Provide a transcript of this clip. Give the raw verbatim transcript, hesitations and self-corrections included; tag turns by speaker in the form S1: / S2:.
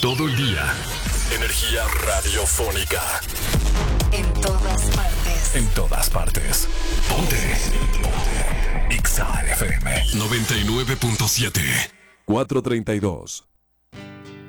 S1: todo el día. Energía radiofónica.
S2: En todas partes.
S1: En todas partes. Ponte. Ponte. X A F M noventa y nueve punto siete.
S3: cuatro treinta y dos.